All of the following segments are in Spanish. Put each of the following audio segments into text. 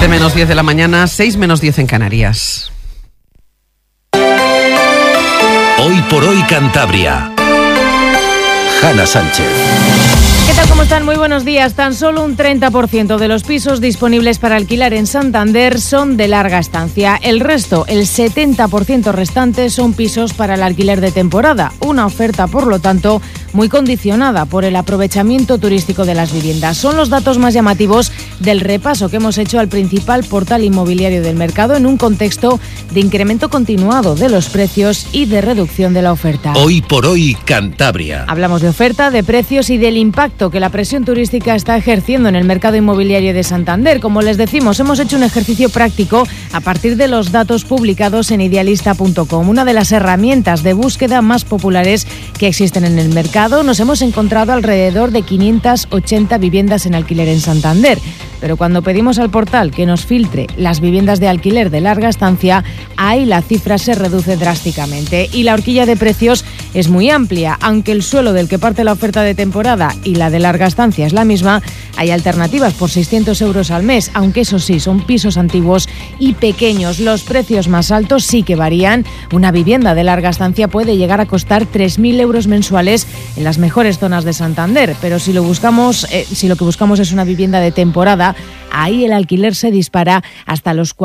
7 menos 10 de la mañana, 6 menos 10 en Canarias. Hoy por hoy Cantabria. Hanna Sánchez. ¿Qué tal? ¿Cómo están? Muy buenos días. Tan solo un 30% de los pisos disponibles para alquilar en Santander son de larga estancia. El resto, el 70% restante, son pisos para el alquiler de temporada. Una oferta, por lo tanto, muy condicionada por el aprovechamiento turístico de las viviendas. Son los datos más llamativos del repaso que hemos hecho al principal portal inmobiliario del mercado en un contexto de incremento continuado de los precios y de reducción de la oferta. Hoy por hoy Cantabria. Hablamos de oferta, de precios y del impacto que la presión turística está ejerciendo en el mercado inmobiliario de Santander. Como les decimos, hemos hecho un ejercicio práctico a partir de los datos publicados en idealista.com, una de las herramientas de búsqueda más populares que existen en el mercado. Nos hemos encontrado alrededor de 580 viviendas en alquiler en Santander, pero cuando pedimos al portal que nos filtre las viviendas de alquiler de larga estancia, ahí la cifra se reduce drásticamente y la horquilla de precios es muy amplia. Aunque el suelo del que parte la oferta de temporada y la de larga estancia es la misma, hay alternativas por 600 euros al mes, aunque eso sí, son pisos antiguos y pequeños. Los precios más altos sí que varían. Una vivienda de larga estancia puede llegar a costar 3.000 euros mensuales en las mejores zonas de Santander, pero si lo que buscamos es una vivienda de temporada, ahí el alquiler se dispara hasta los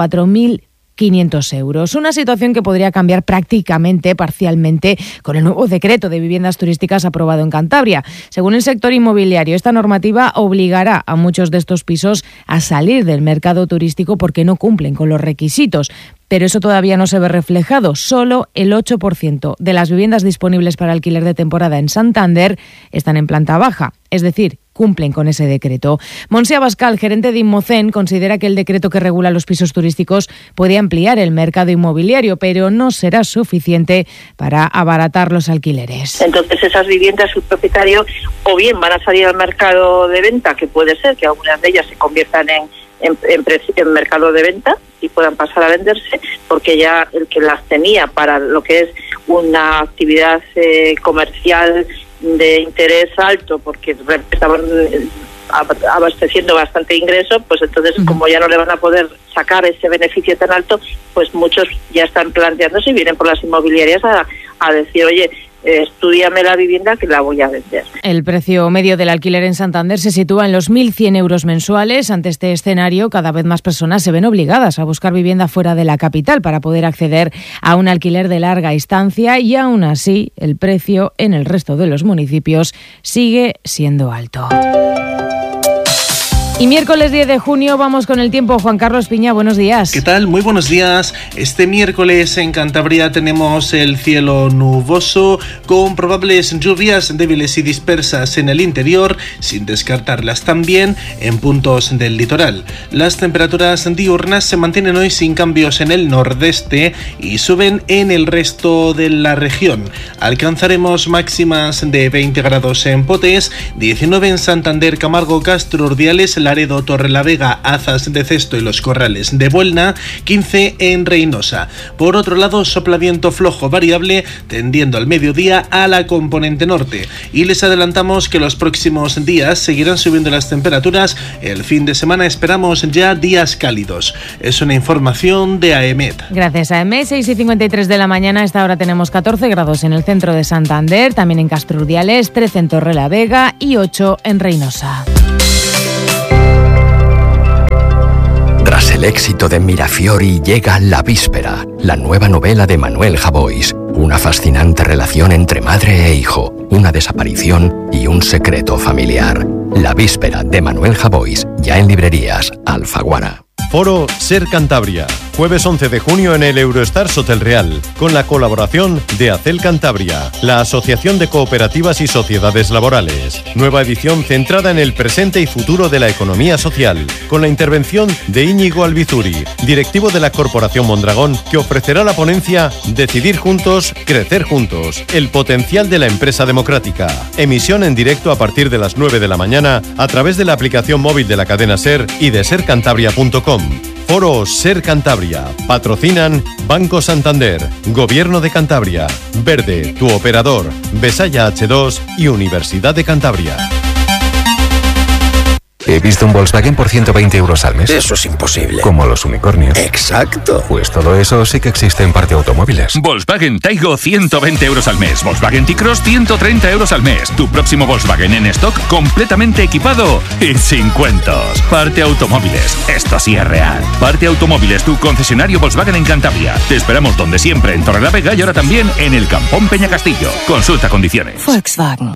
4.500 euros. Una situación que podría cambiar prácticamente, parcialmente, con el nuevo decreto de viviendas turísticas aprobado en Cantabria. Según el sector inmobiliario, esta normativa obligará a muchos de estos pisos a salir del mercado turístico porque no cumplen con los requisitos. Pero eso todavía no se ve reflejado. Solo el 8% de las viviendas disponibles para alquiler de temporada en Santander están en planta baja, es decir, cumplen con ese decreto. Montse Abascal, gerente de Inmocen, considera que el decreto que regula los pisos turísticos puede ampliar el mercado inmobiliario, pero no será suficiente para abaratar los alquileres. Entonces esas viviendas, su propietario, o bien van a salir al mercado de venta, que puede ser que algunas de ellas se conviertan en mercado de venta y puedan pasar a venderse, porque ya el que las tenía para lo que es una actividad comercial de interés alto, porque estaban abasteciendo bastante ingreso, pues entonces como ya no le van a poder sacar ese beneficio tan alto, pues muchos ya están planteándose y vienen por las inmobiliarias a decir, oye, estúdiame la vivienda que la voy a vender. El precio medio del alquiler en Santander se sitúa en los 1.100 euros mensuales. Ante este escenario, cada vez más personas se ven obligadas a buscar vivienda fuera de la capital para poder acceder a un alquiler de larga estancia y aún así el precio en el resto de los municipios sigue siendo alto. Y miércoles 10 de junio vamos con el tiempo. Juan Carlos Piña, buenos días. ¿Qué tal? Muy buenos días. Este miércoles en Cantabria tenemos el cielo nuboso con probables lluvias débiles y dispersas en el interior, sin descartarlas también en puntos del litoral. Las temperaturas diurnas se mantienen hoy sin cambios en el nordeste y suben en el resto de la región. Alcanzaremos máximas de 20 grados en Potes, 19 en Santander, Camargo, Castro Urdiales, Laredo, Torrelavega, Azas de Cesto y Los Corrales de Buelna, 15 en Reynosa. Por otro lado, sopla viento flojo variable tendiendo al mediodía a la componente norte. Y les adelantamos que los próximos días seguirán subiendo las temperaturas. El fin de semana esperamos ya días cálidos. Es una información de AEMET. Gracias, AEMET. 6:53 de la mañana. A esta hora tenemos 14 grados en el centro de Santander, también en Castro Urdiales, 13 en Torrelavega y 8 en Reynosa. Tras el éxito de Mirafiori llega La Víspera, la nueva novela de Manuel Javois. Una fascinante relación entre madre e hijo, una desaparición y un secreto familiar. La Víspera de Manuel Javois, ya en librerías Alfaguara. Foro Ser Cantabria, jueves 11 de junio en el Eurostars Hotel Real, con la colaboración de ACEL Cantabria, la Asociación de Cooperativas y Sociedades Laborales. Nueva edición centrada en el presente y futuro de la economía social, con la intervención de Íñigo Albizuri, directivo de la Corporación Mondragón, que ofrecerá la ponencia Decidir juntos, crecer juntos, el potencial de la empresa democrática. Emisión en directo a partir de las 9 de la mañana a través de la aplicación móvil de la cadena SER y de sercantabria.com. Foro Ser Cantabria. Patrocinan Banco Santander, Gobierno de Cantabria, Verde, tu operador, Besaya H2 y Universidad de Cantabria. He visto un Volkswagen por 120 euros al mes. Eso es imposible. Como los unicornios. Exacto. Pues todo eso sí que existe en Parte Automóviles. Volkswagen Taigo 120 euros al mes. Volkswagen T-Cross 130 euros al mes. Tu próximo Volkswagen en stock completamente equipado y sin cuentos. Parte Automóviles. Esto sí es real. Parte Automóviles, tu concesionario Volkswagen en Cantabria. Te esperamos donde siempre, en Torrelavega y ahora también en el Campón Peñacastillo. Consulta condiciones. Volkswagen.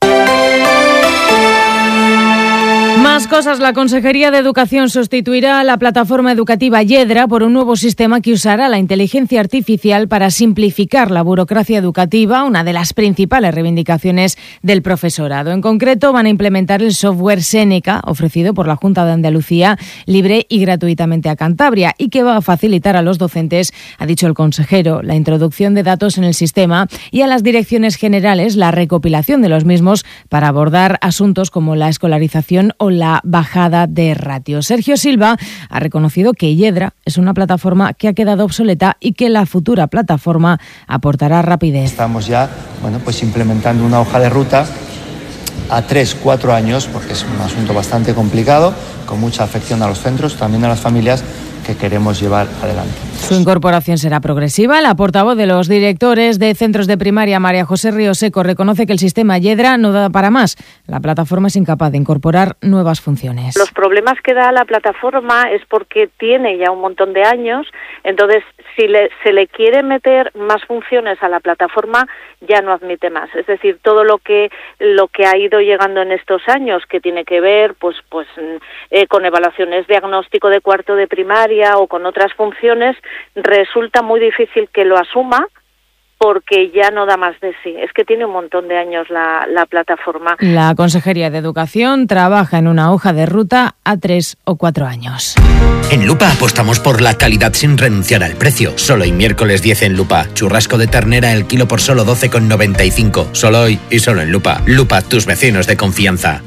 Más cosas. La Consejería de Educación sustituirá a la plataforma educativa Yedra por un nuevo sistema que usará la inteligencia artificial para simplificar la burocracia educativa, una de las principales reivindicaciones del profesorado. En concreto, van a implementar el software Seneca, ofrecido por la Junta de Andalucía, libre y gratuitamente a Cantabria, y que va a facilitar a los docentes, ha dicho el consejero, la introducción de datos en el sistema y a las direcciones generales la recopilación de los mismos para abordar asuntos como la escolarización o la bajada de ratios. Sergio Silva ha reconocido que Yedra es una plataforma que ha quedado obsoleta y que la futura plataforma aportará rapidez. Estamos ya pues implementando una hoja de ruta a 3-4 años, porque es un asunto bastante complicado, con mucha afección a los centros, también a las familias, que queremos llevar adelante. Su incorporación será progresiva. La portavoz de los directores de centros de primaria, María José Ríoseco, reconoce que el sistema Yedra no da para más. La plataforma es incapaz de incorporar nuevas funciones. Los problemas que da la plataforma es porque tiene ya un montón de años, entonces si se le quiere meter más funciones a la plataforma, ya no admite más. Es decir, todo lo que ha ido llegando en estos años, que tiene que ver con evaluaciones diagnóstico de cuarto de primaria o con otras funciones, resulta muy difícil que lo asuma porque ya no da más de sí. Es que tiene un montón de años la plataforma. La Consejería de Educación trabaja en una hoja de ruta a 3 o 4 años. En Lupa apostamos por la calidad sin renunciar al precio. Solo hoy miércoles 10 en Lupa. Churrasco de ternera el kilo por solo 12,95. Solo hoy y solo en Lupa. Lupa, tus vecinos de confianza.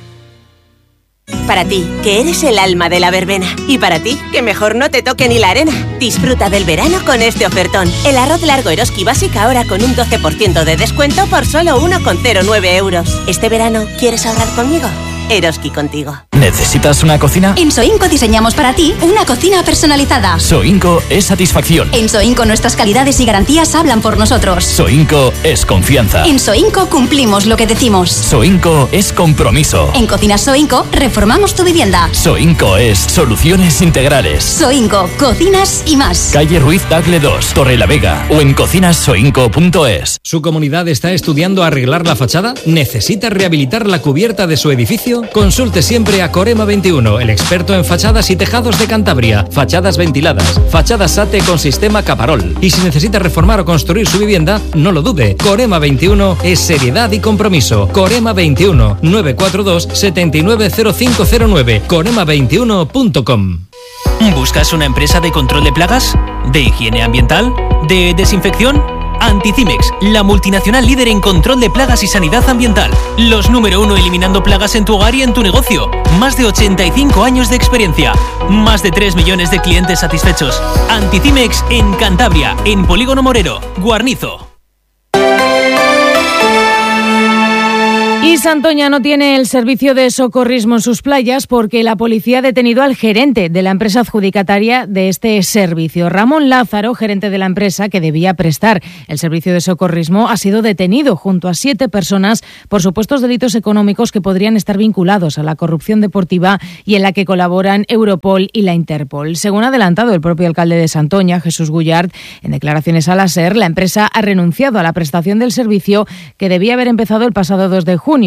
Para ti, que eres el alma de la verbena. Y para ti, que mejor no te toque ni la arena. Disfruta del verano con este ofertón. El arroz largo Eroski básica ahora con un 12% de descuento por solo 1,09 euros. ¿Este verano quieres ahorrar conmigo? Eroski contigo. ¿Necesitas una cocina? En Soinco diseñamos para ti una cocina personalizada. Soinco es satisfacción. En Soinco nuestras calidades y garantías hablan por nosotros. Soinco es confianza. En Soinco cumplimos lo que decimos. Soinco es compromiso. En Cocinas Soinco reformamos tu vivienda. Soinco es soluciones integrales. Soinco, cocinas y más. Calle Ruiz Tagle 2, Torrelavega o en cocinassoinco.es. ¿Su comunidad está estudiando arreglar la fachada? ¿Necesita rehabilitar la cubierta de su edificio? Consulte siempre a Corema 21, el experto en fachadas y tejados de Cantabria. Fachadas ventiladas, fachadas SATE con sistema Caparol. Y si necesita reformar o construir su vivienda, no lo dude. Corema 21 es seriedad y compromiso. Corema 21 942 790509. Corema21.com. ¿Buscas una empresa de control de plagas? ¿De higiene ambiental? ¿De desinfección? Anticimex, la multinacional líder en control de plagas y sanidad ambiental. Los número 1 eliminando plagas en tu hogar y en tu negocio. Más de 85 años de experiencia. Más de 3 millones de clientes satisfechos. Anticimex en Cantabria, en Polígono Morero, Guarnizo. Y Santoña no tiene el servicio de socorrismo en sus playas porque la policía ha detenido al gerente de la empresa adjudicataria de este servicio. Ramón Lázaro, gerente de la empresa que debía prestar el servicio de socorrismo, ha sido detenido junto a 7 personas por supuestos delitos económicos que podrían estar vinculados a la corrupción deportiva y en la que colaboran Europol y la Interpol. Según ha adelantado el propio alcalde de Santoña, Jesús Gullart, en declaraciones a la SER, la empresa ha renunciado a la prestación del servicio que debía haber empezado el pasado 2 de junio.